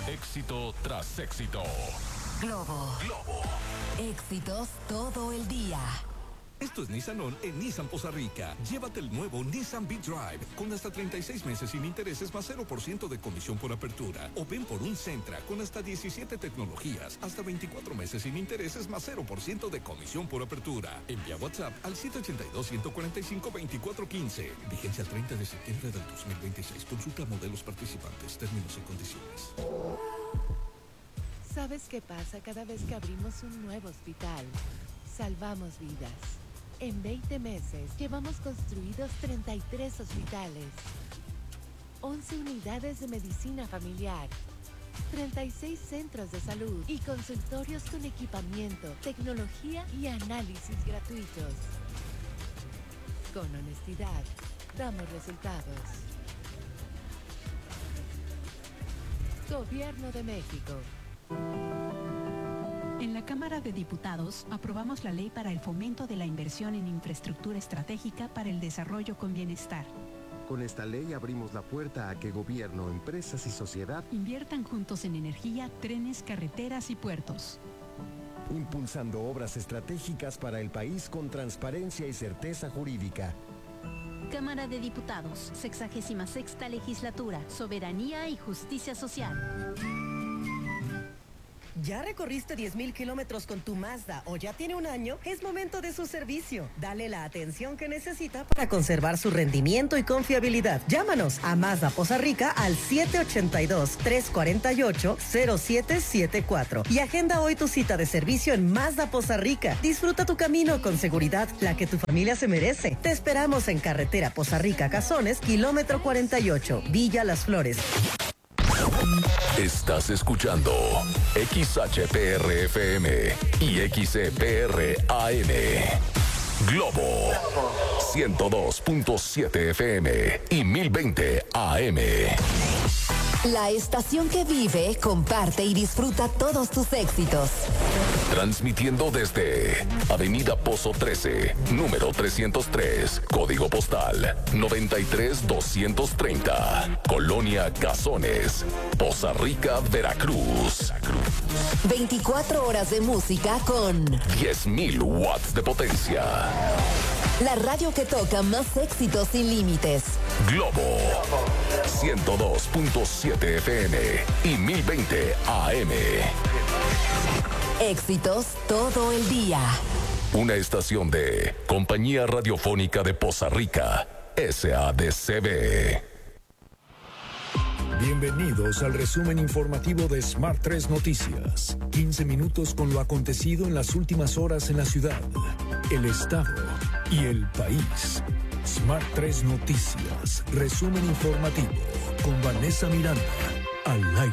Éxito tras éxito. Globo. Éxitos todo el día. Esto es Nissan On en Nissan Poza Rica. Llévate el nuevo Nissan V-Drive con hasta 36 meses sin intereses más 0% de comisión por apertura. O ven por un Sentra con hasta 17 tecnologías, hasta 24 meses sin intereses más 0% de comisión por apertura. Envía WhatsApp al 782-145-2415. Vigencia al 30 de septiembre del 2026. Consulta modelos participantes, términos y condiciones. ¿Sabes qué pasa cada vez que abrimos un nuevo hospital? Salvamos vidas. En 20 meses llevamos construidos 33 hospitales, 11 unidades de medicina familiar, 36 centros de salud y consultorios con equipamiento, tecnología y análisis gratuitos. Con honestidad, damos resultados. Gobierno de México. En la Cámara de Diputados aprobamos la ley para el fomento de la inversión en infraestructura estratégica para el desarrollo con bienestar. Con esta ley abrimos la puerta a que gobierno, empresas y sociedad inviertan juntos en energía, trenes, carreteras y puertos. Impulsando obras estratégicas para el país con transparencia y certeza jurídica. Cámara de Diputados, 66ª Legislatura, Soberanía y Justicia Social. ¿Ya recorriste 10,000 kilómetros con tu Mazda o ya tiene un año? Es momento de su servicio. Dale la atención que necesita para conservar su rendimiento y confiabilidad. Llámanos a Mazda Poza Rica al 782-348-0774 y agenda hoy tu cita de servicio en Mazda Poza Rica. Disfruta tu camino con seguridad, la que tu familia se merece. Te esperamos en carretera Poza Rica Cazones, kilómetro 48, Villa Las Flores. Estás escuchando XHPR-FM y XCPR-AM. Globo 102.7 FM y 1020 AM. La estación que vive, comparte y disfruta todos tus éxitos. Transmitiendo desde Avenida Pozo 13, número 303, código postal 93230, Colonia Cazones, Poza Rica, Veracruz. 24 horas de música con 10,000 watts de potencia. La radio que toca más éxitos sin límites. Globo 102.7 FM y 1020 AM. Éxitos todo el día. Una estación de Compañía Radiofónica de Poza Rica, SADCB. Bienvenidos al resumen informativo de Smart 3 Noticias. 15 minutos con lo acontecido en las últimas horas en la ciudad, el estado y el país. Smart 3 Noticias, resumen informativo con Vanessa Miranda, al aire.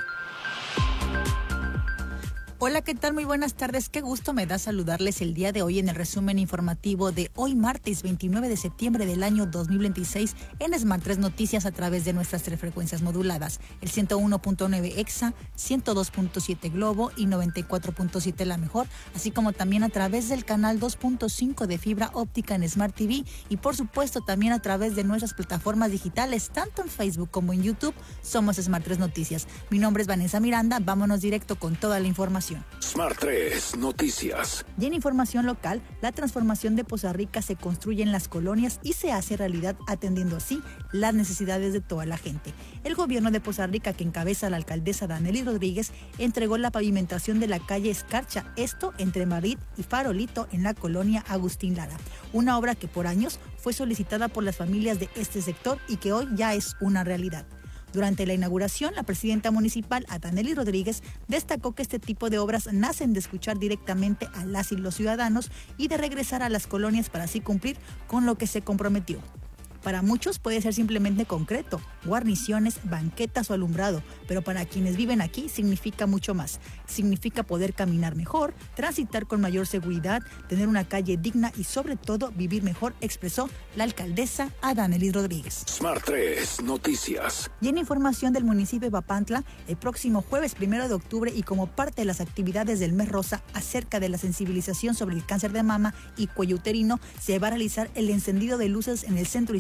Hola, ¿qué tal? Muy buenas tardes. Qué gusto me da saludarles el día de hoy en el resumen informativo de hoy martes 29 de septiembre del año 2026 en Smart 3 Noticias a través de nuestras 3 frecuencias moduladas, el 101.9 EXA, 102.7 Globo y 94.7 La Mejor, así como también a través del canal 2.5 de fibra óptica en Smart TV y por supuesto también a través de nuestras plataformas digitales, tanto en Facebook como en YouTube. Somos Smart 3 Noticias. Mi nombre es Vanessa Miranda. Vámonos directo con toda la información. Smart 3 Noticias. Y en información local, la transformación de Poza Rica se construye en las colonias y se hace realidad atendiendo así las necesidades de toda la gente. El gobierno de Poza Rica, que encabeza la alcaldesa Danely Rodríguez, entregó la pavimentación de la calle Escarcha, esto entre Madrid y Farolito en la colonia Agustín Lara. Una obra que por años fue solicitada por las familias de este sector y que hoy ya es una realidad. Durante la inauguración, la presidenta municipal, Danely Rodríguez, destacó que este tipo de obras nacen de escuchar directamente a las y los ciudadanos y de regresar a las colonias para así cumplir con lo que se comprometió. Para muchos puede ser simplemente concreto, guarniciones, banquetas o alumbrado, pero para quienes viven aquí significa mucho más. Significa poder caminar mejor, transitar con mayor seguridad, tener una calle digna y sobre todo vivir mejor, expresó la alcaldesa Danely Rodríguez. Smart 3 Noticias. Y en información del municipio de Papantla, el próximo jueves 1 de octubre y como parte de las actividades del Mes Rosa acerca de la sensibilización sobre el cáncer de mama y cuello uterino, se va a realizar el encendido de luces en el centro histórico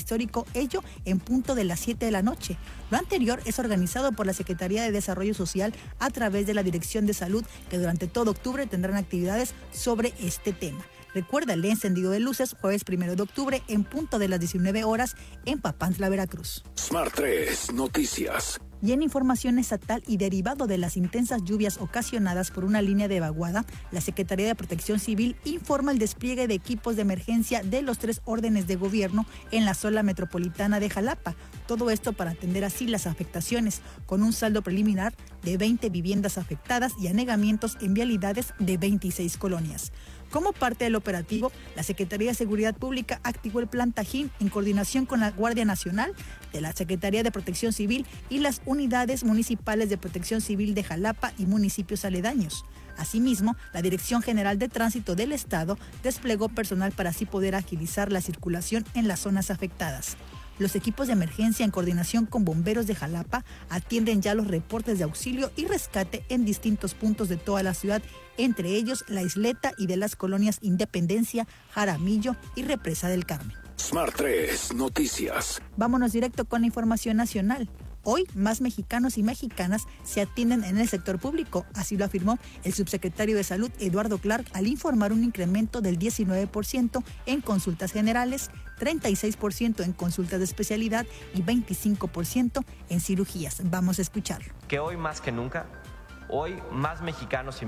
histórico, ello en punto de las 7 de la noche. Lo anterior es organizado por la Secretaría de Desarrollo Social a través de la Dirección de Salud, que durante todo octubre tendrán actividades sobre este tema. Recuerda el encendido de luces jueves 1 de octubre en punto de las 19 horas en Papantla, Veracruz. Smart 3 Noticias. Y en información estatal y derivado de las intensas lluvias ocasionadas por una línea de vaguada, la Secretaría de Protección Civil informa el despliegue de equipos de emergencia de los 3 órdenes de gobierno en la zona metropolitana de Jalapa. Todo esto para atender así las afectaciones, con un saldo preliminar de 20 viviendas afectadas y anegamientos en vialidades de 26 colonias. Como parte del operativo, la Secretaría de Seguridad Pública activó el Plan Tajín en coordinación con la Guardia Nacional, de la Secretaría de Protección Civil y las unidades municipales de Protección Civil de Jalapa y municipios aledaños. Asimismo, la Dirección General de Tránsito del Estado desplegó personal para así poder agilizar la circulación en las zonas afectadas. Los equipos de emergencia en coordinación con bomberos de Jalapa atienden ya los reportes de auxilio y rescate en distintos puntos de toda la ciudad, entre ellos La Isleta y de las colonias Independencia, Jaramillo y Represa del Carmen. Smart 3 Noticias. Vámonos directo con la información nacional. Hoy, más mexicanos y mexicanas se atienden en el sector público, así lo afirmó el subsecretario de Salud, Eduardo Clark, al informar un incremento del 19% en consultas generales, 36% en consultas de especialidad y 25% en cirugías. Vamos a escucharlo. Que hoy más que nunca, hoy más mexicanos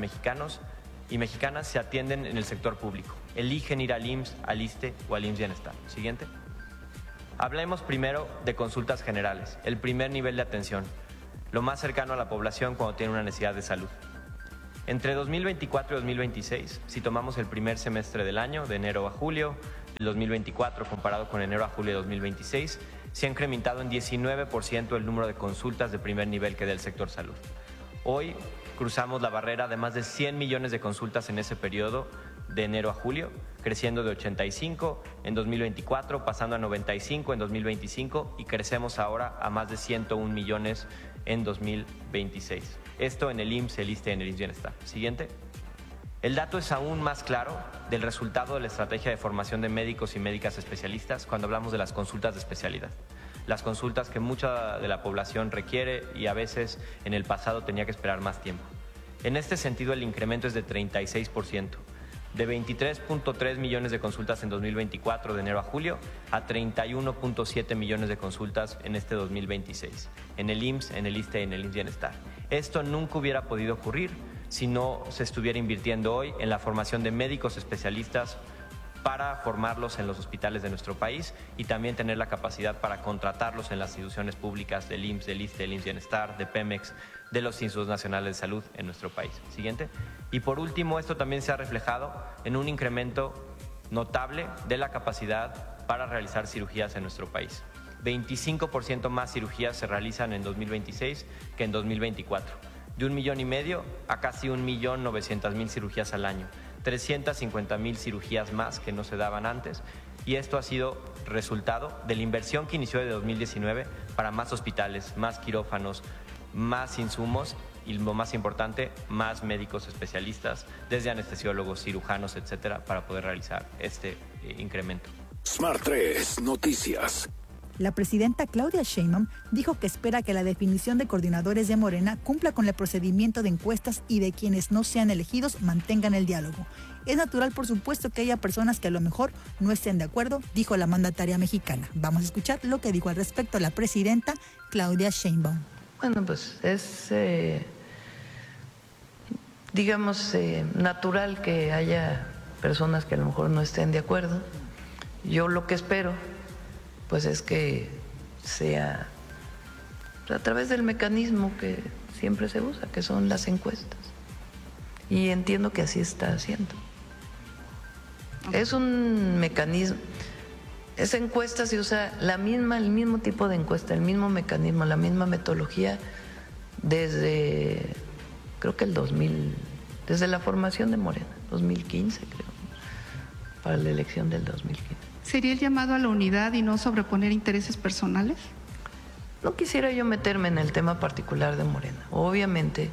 y mexicanas se atienden en el sector público. Eligen ir al IMSS, al ISSSTE o al IMSS Bienestar. Siguiente. Hablemos primero de consultas generales, el primer nivel de atención, lo más cercano a la población cuando tiene una necesidad de salud. Entre 2024 y 2026, si tomamos el primer semestre del año, de enero a julio, el 2024 comparado con enero a julio de 2026, se ha incrementado en 19% el número de consultas de primer nivel que da el sector salud. Hoy cruzamos la barrera de más de 100 millones de consultas en ese periodo de enero a julio, creciendo de 85 en 2024, pasando a 95 en 2025 y crecemos ahora a más de 101 millones en 2026. Esto en el IMSS, el ISSSTE y en el IMSS Bienestar. Siguiente. El dato es aún más claro del resultado de la estrategia de formación de médicos y médicas especialistas cuando hablamos de las consultas de especialidad. Las consultas que mucha de la población requiere y a veces en el pasado tenía que esperar más tiempo. En este sentido, el incremento es de 36%. De 23.3 millones de consultas en 2024 de enero a julio a 31.7 millones de consultas en este 2026, en el IMSS, en el ISSSTE y en el IMSS Bienestar. Esto nunca hubiera podido ocurrir si no se estuviera invirtiendo hoy en la formación de médicos especialistas para formarlos en los hospitales de nuestro país y también tener la capacidad para contratarlos en las instituciones públicas del IMSS, del ISSSTE, del IMSS Bienestar, de Pemex, de los Institutos Nacionales de Salud en nuestro país. Siguiente. Y por último, esto también se ha reflejado en un incremento notable de la capacidad para realizar cirugías en nuestro país. 25% más cirugías se realizan en 2026 que en 2024. De 1,5 millones a casi 1.900.000 cirugías al año. 350,000 cirugías más que no se daban antes, y esto ha sido resultado de la inversión que inició de 2019 para más hospitales, más quirófanos, más insumos y, lo más importante, más médicos especialistas, desde anestesiólogos, cirujanos, etcétera, para poder realizar este incremento. Smart 3 Noticias. La presidenta Claudia Sheinbaum dijo que espera que la definición de coordinadores de Morena cumpla con el procedimiento de encuestas y de quienes no sean elegidos mantengan el diálogo. Es natural, por supuesto, que haya personas que a lo mejor no estén de acuerdo, dijo la mandataria mexicana. Vamos a escuchar lo que dijo al respecto la presidenta Claudia Sheinbaum. Bueno, pues es, natural que haya personas que a lo mejor no estén de acuerdo. Yo lo que espero pues es que sea a través del mecanismo que siempre se usa, que son las encuestas. Y entiendo que así está haciendo. Es un mecanismo, esa encuesta se usa el mismo tipo de encuesta, el mismo mecanismo, la misma metodología desde, creo que desde la formación de Morena, 2015 creo, para la elección del 2015. ¿Sería el llamado a la unidad y no sobreponer intereses personales? No quisiera yo meterme en el tema particular de Morena. Obviamente,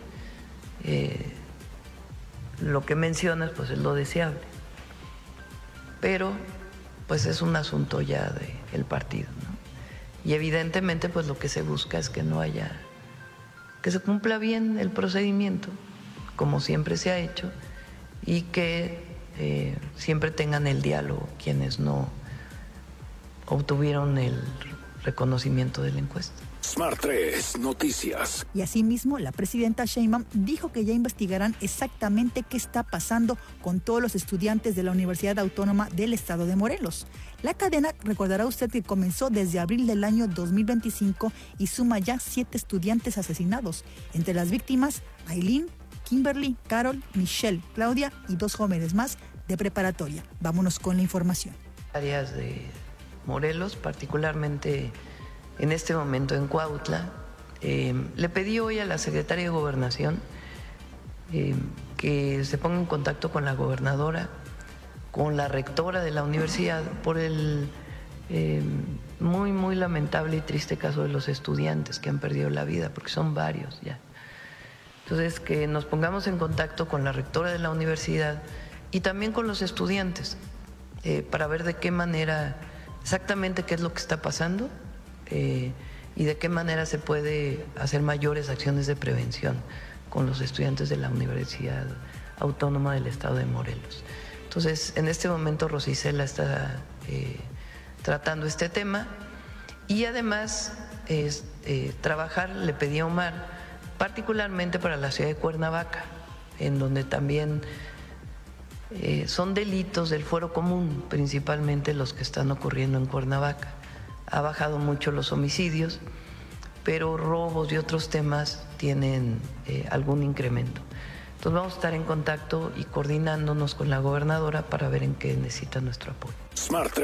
lo que mencionas pues es lo deseable. Pero pues es un asunto ya del partido, ¿no? Y evidentemente pues lo que se busca es que no haya, que se cumpla bien el procedimiento, como siempre se ha hecho, y que siempre tengan el diálogo quienes no obtuvieron el reconocimiento de la encuesta. Smart 3 Noticias. Y asimismo, la presidenta Sheinbaum dijo que ya investigarán exactamente qué está pasando con todos los estudiantes de la Universidad Autónoma del Estado de Morelos. La cadena, recordará usted que comenzó desde abril del año 2025 y suma ya 7 estudiantes asesinados. Entre las víctimas, Aileen, Kimberly, Carol, Michelle, Claudia y 2 jóvenes más de preparatoria. Vámonos con la información. Áreas de Morelos, particularmente en este momento en Cuautla, le pedí hoy a la secretaria de Gobernación que se ponga en contacto con la gobernadora, con la rectora de la universidad, por el muy lamentable y triste caso de los estudiantes que han perdido la vida, porque son varios ya. Entonces, que nos pongamos en contacto con la rectora de la universidad y también con los estudiantes para ver de qué manera, exactamente qué es lo que está pasando y de qué manera se puede hacer mayores acciones de prevención con los estudiantes de la Universidad Autónoma del Estado de Morelos. Entonces, en este momento Rosicela está tratando este tema y además trabajar, le pedí a Omar, particularmente para la ciudad de Cuernavaca, en donde también son delitos del fuero común, principalmente los que están ocurriendo en Cuernavaca. Ha bajado mucho los homicidios, pero robos y otros temas tienen algún incremento. Entonces vamos a estar en contacto y coordinándonos con la gobernadora para ver en qué necesita nuestro apoyo. Smart